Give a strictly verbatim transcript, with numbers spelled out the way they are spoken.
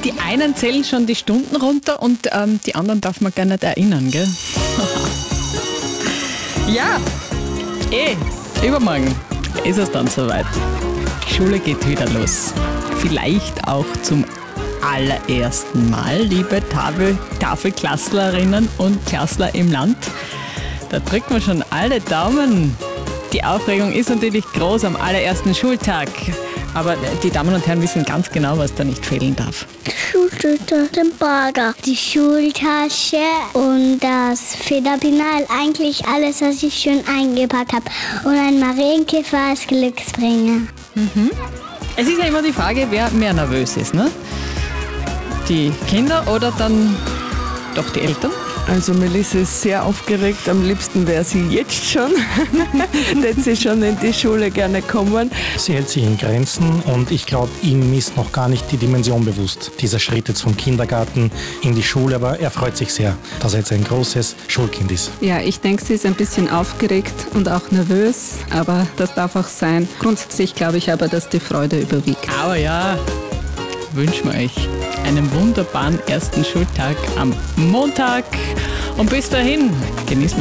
Die einen zählen schon die Stunden runter und ähm, die anderen darf man gar nicht erinnern, gell? Ja, eh, übermorgen ist es dann soweit. Die Schule geht wieder los. Vielleicht auch zum allerersten Mal, liebe Tafel, Tafelklasslerinnen und Klassler im Land. Da drücken wir schon alle Daumen. Die Aufregung ist natürlich groß am allerersten Schultag. Aber die Damen und Herren wissen ganz genau, was da nicht fehlen darf. Schultüte, den Burger, die Schultasche und das Federpinal. Eigentlich alles, was ich schön eingepackt habe. Und ein Marienkäfer als Glücksbringer. Mhm. Es ist ja immer die Frage, wer mehr nervös ist, ne? Die Kinder oder dann doch die Eltern? Also Melissa ist sehr aufgeregt, am liebsten wäre sie jetzt schon, hätte sie schon in die Schule gerne kommen. Sie hält sich in Grenzen und ich glaube, ihm ist noch gar nicht die Dimension bewusst, dieser Schritt jetzt vom Kindergarten in die Schule, aber er freut sich sehr, dass er jetzt ein großes Schulkind ist. Ja, ich denke, sie ist ein bisschen aufgeregt und auch nervös, aber das darf auch sein. Grundsätzlich glaube ich aber, dass die Freude überwiegt. Aber ja, wünschen wir euch einen wunderbaren ersten Schultag am Montag. Und bis dahin genießen wir